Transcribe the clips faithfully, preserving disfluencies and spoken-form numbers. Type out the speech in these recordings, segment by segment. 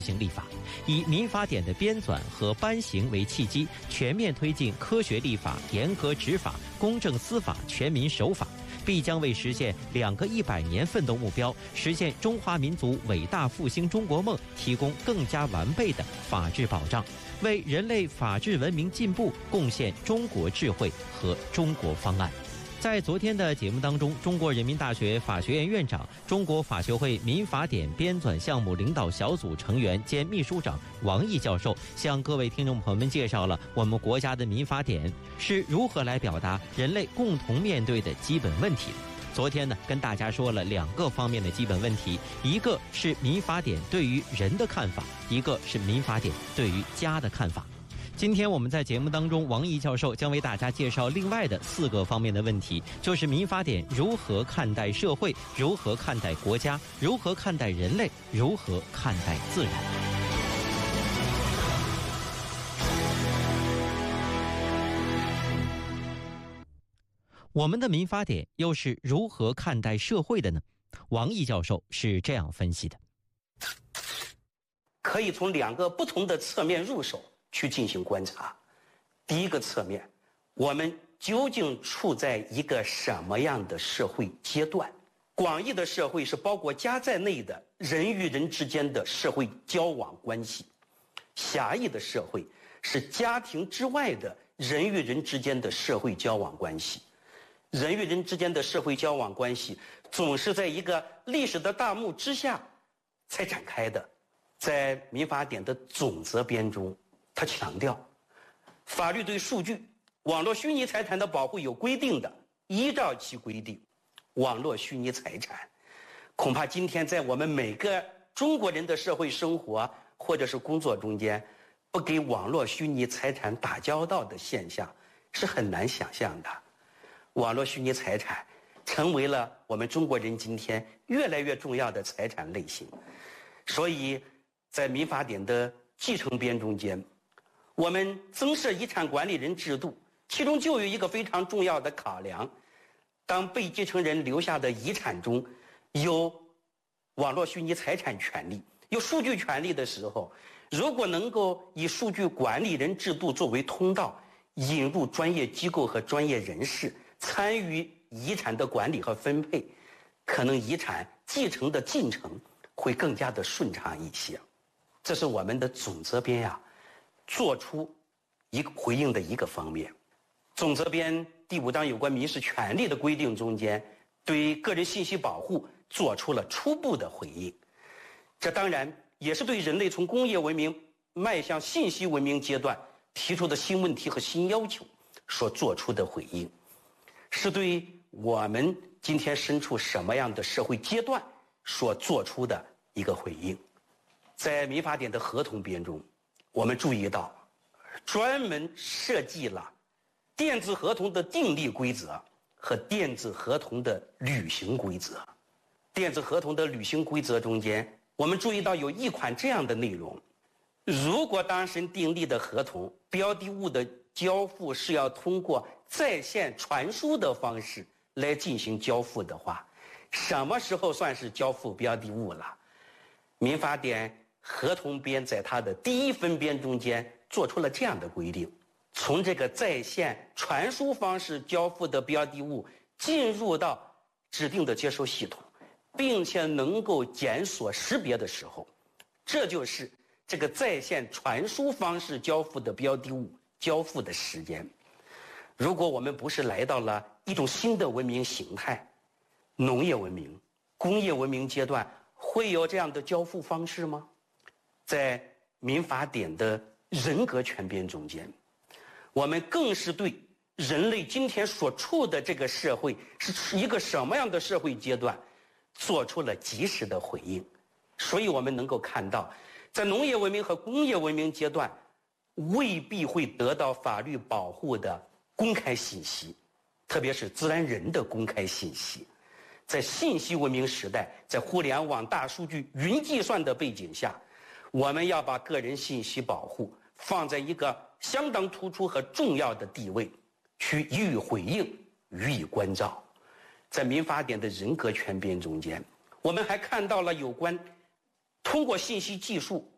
行立法，以民法典的编纂和颁行为契机，全面推进科学立法、严格执法、公正司法、全民守法，必将为实现两个一百年奋斗目标，实现中华民族伟大复兴中国梦提供更加完备的法治保障，为人类法治文明进步贡献中国智慧和中国方案。在昨天的节目当中，中国人民大学法学院院长、中国法学会民法典编纂项目领导小组成员兼秘书长王毅教授向各位听众朋友们介绍了我们国家的民法典是如何来表达人类共同面对的基本问题的。昨天呢，跟大家说了两个方面的基本问题，一个是民法典对于人的看法，一个是民法典对于家的看法。今天我们在节目当中，王毅教授将为大家介绍另外的四个方面的问题，就是民法典如何看待社会，如何看待国家，如何看待人类，如何看待自然。我们的民法典又是如何看待社会的呢？王毅教授是这样分析的： 可以从两个不同的侧面入手去进行观察。第一个侧面，我们究竟处在一个什么样的社会阶段？广义的社会是包括家在内的人与人之间的社会交往关系，狭义的社会是家庭之外的人与人之间的社会交往关系。人与人之间的社会交往关系总是在一个历史的大幕之下才展开的。在民法典的总则编中，他强调，法律对数据、网络虚拟财产的保护有规定的，依照其规定，网络虚拟财产，恐怕今天在我们每个中国人的社会生活或者是工作中间，不给网络虚拟财产打交道的现象是很难想象的。网络虚拟财产成为了我们中国人今天越来越重要的财产类型，所以在民法典的继承编中间，我们增设遗产管理人制度，其中就有一个非常重要的考量，当被继承人留下的遗产中有网络虚拟财产权利、有数据权利的时候，如果能够以数据管理人制度作为通道，引入专业机构和专业人士参与遗产的管理和分配，可能遗产继承的进程会更加的顺畅一些。这是我们的总则编呀、啊，做出一个回应的一个方面。总则编第五章有关民事权利的规定中间，对个人信息保护做出了初步的回应。这当然也是对人类从工业文明迈向信息文明阶段提出的新问题和新要求所做出的回应，是对我们今天身处什么样的社会阶段所做出的一个回应。在民法典的合同编中，我们注意到专门设计了电子合同的订立规则和电子合同的履行规则。电子合同的履行规则中间，我们注意到有一款这样的内容：如果当事人订立的合同标的物的交付是要通过在线传输的方式来进行交付的话，什么时候算是交付标的物了？民法典合同编在它的第一分编中间做出了这样的规定：从这个在线传输方式交付的标的物进入到指定的接收系统，并且能够检索识别的时候，这就是这个在线传输方式交付的标的物交付的时间。如果我们不是来到了一种新的文明形态，农业文明、工业文明阶段，会有这样的交付方式吗？在民法典的人格权编中间，我们更是对人类今天所处的这个社会是一个什么样的社会阶段做出了及时的回应。所以我们能够看到，在农业文明和工业文明阶段未必会得到法律保护的公开信息，特别是自然人的公开信息，在信息文明时代，在互联网、大数据、云计算的背景下，我们要把个人信息保护放在一个相当突出和重要的地位，去予以回应，予以关照。在民法典的人格权编中间，我们还看到了有关通过信息技术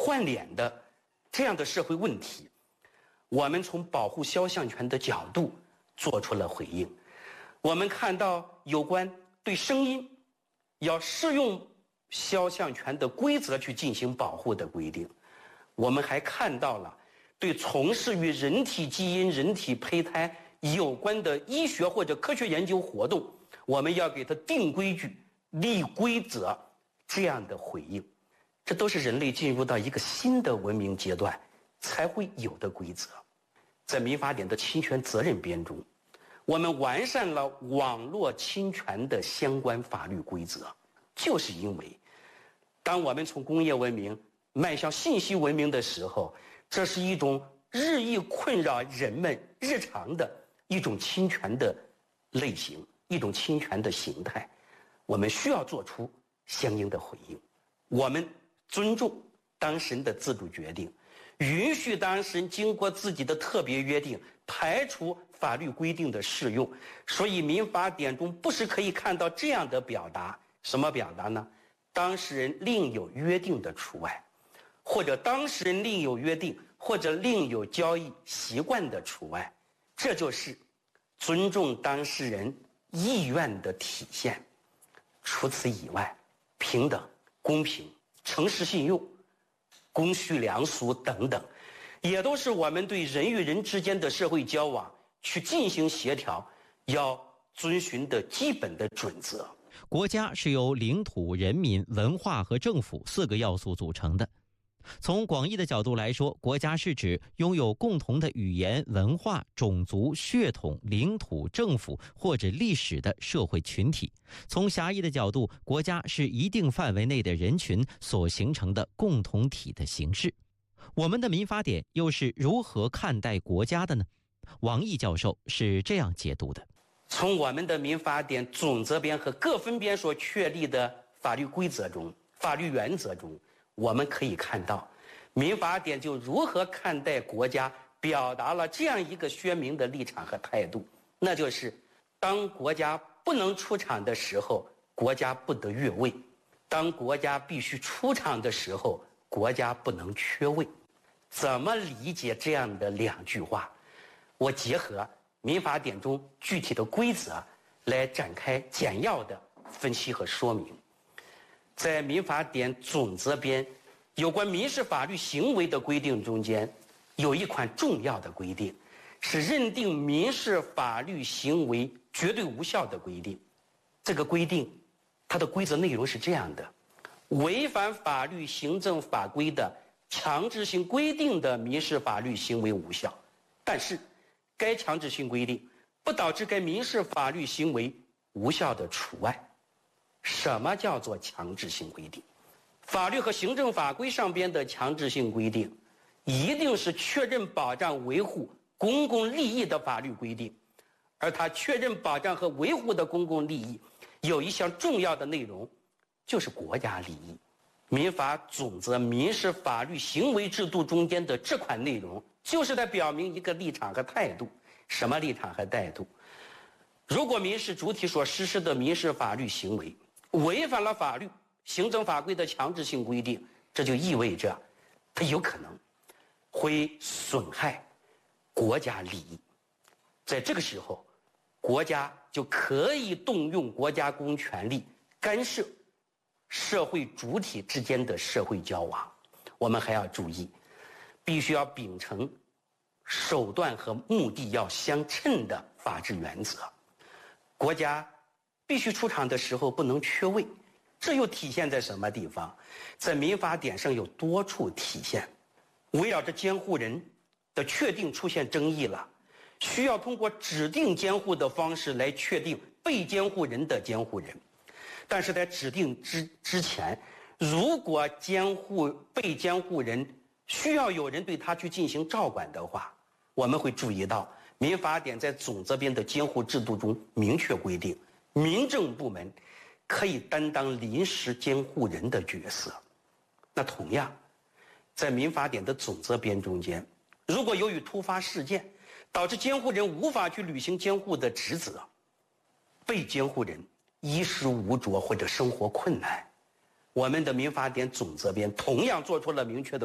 换脸的这样的社会问题，我们从保护肖像权的角度做出了回应。我们看到有关对声音要适用肖像权的规则去进行保护的规定，我们还看到了对从事与人体基因、人体胚胎有关的医学或者科学研究活动，我们要给它定规矩、立规则这样的回应。这都是人类进入到一个新的文明阶段才会有的规则。在民法典的侵权责任编中，我们完善了网络侵权的相关法律规则，就是因为当我们从工业文明迈向信息文明的时候，这是一种日益困扰人们日常的一种侵权的类型，一种侵权的形态，我们需要做出相应的回应。我们尊重当事人的自主决定，允许当事人经过自己的特别约定排除法律规定的适用。所以民法典中不时可以看到这样的表达，什么表达呢？当事人另有约定的除外，或者当事人另有约定或者另有交易习惯的除外。这就是尊重当事人意愿的体现。除此以外，平等、公平、诚实信用、公序良俗等等，也都是我们对人与人之间的社会交往去进行协调要遵循的基本的准则。 国家是由领土、人民、文化和政府四个要素组成的。从广义的角度来说，国家是指拥有共同的语言、文化、种族、血统、领土、政府或者历史的社会群体。从狭义的角度，国家是一定范围内的人群所形成的共同体的形式。我们的民法典又是如何看待国家的呢？王毅教授是这样解读的： 从我们的民法典总则编和各分编所确立的法律规则中、法律原则中，我们可以看到，民法典就如何看待国家，表达了这样一个鲜明的立场和态度，那就是当国家不能出场的时候，国家不得越位；当国家必须出场的时候，国家不能缺位。怎么理解这样的两句话？我结合民法典中具体的规则来展开简要的分析和说明。在民法典总则编有关民事法律行为的规定中间，有一款重要的规定，是认定民事法律行为绝对无效的规定。这个规定，它的规则内容是这样的：违反法律、行政法规的强制性规定的民事法律行为无效，但是该强制性规定不导致该民事法律行为无效的除外。什么叫做强制性规定？法律和行政法规上边的强制性规定，一定是确认保障维护公共利益的法律规定，而它确认保障和维护的公共利益有一项重要的内容，就是国家利益。民法总则民事法律行为制度中间的这款内容，就是在表明一个立场和态度。什么立场和态度？如果民事主体所实施的民事法律行为违反了法律、行政法规的强制性规定，这就意味着它有可能会损害国家利益。在这个时候，国家就可以动用国家公权力干涉社会主体之间的社会交往。我们还要注意，必须要秉承手段和目的要相称的法治原则。国家必须出场的时候不能缺位，这又体现在什么地方？在民法典上有多处体现。围绕着监护人的确定出现争议了，需要通过指定监护的方式来确定被监护人的监护人。但是在指定之之前，如果监护被监护人需要有人对他去进行照管的话，我们会注意到民法典在总则编的监护制度中明确规定，民政部门可以担当临时监护人的角色。那同样，在民法典的总则编中间，如果由于突发事件导致监护人无法去履行监护的职责，被监护人衣食无着或者生活困难，我们的民法典总则编同样做出了明确的